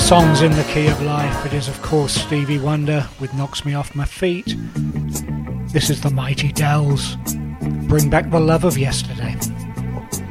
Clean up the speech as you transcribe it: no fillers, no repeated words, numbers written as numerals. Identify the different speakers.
Speaker 1: Songs in the Key of Life. It is, of course, Stevie Wonder with Knocks Me Off My Feet. This is the Mighty Dells. Bring Back the Love of Yesterday.